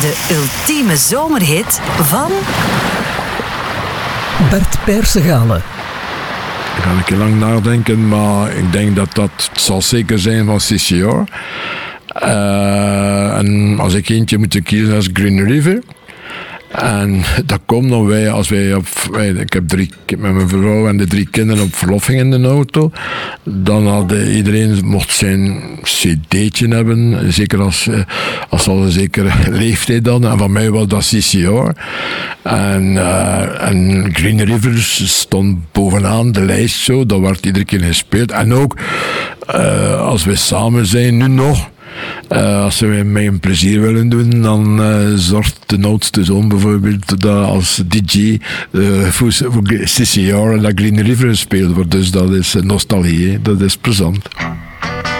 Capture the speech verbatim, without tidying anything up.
de ultieme zomerhit van... Bert Persegalen. Ik ga een keer lang nadenken, maar ik denk dat dat het zal zeker zijn van C C R. Uh, en als ik eentje moet kiezen, is Green River. En dat komt dan wij, als wij op, wij, ik heb drie, ik heb met mijn vrouw en de drie kinderen op verlof gingen in de auto, dan had iedereen mocht zijn cd'tje hebben, zeker als, als al een zekere leeftijd dan, en van mij was dat C C R. En, uh, en Green Rivers stond bovenaan de lijst zo, dat werd iedere keer gespeeld. En ook, uh, als we samen zijn, nu nog, Uh, als we mij een plezier willen doen, dan uh, zorgt de oudste zoon bijvoorbeeld dat als D J uh, voor C C R en dat Green River gespeeld wordt. Dus dat is nostalgie, hè? Dat is plezant.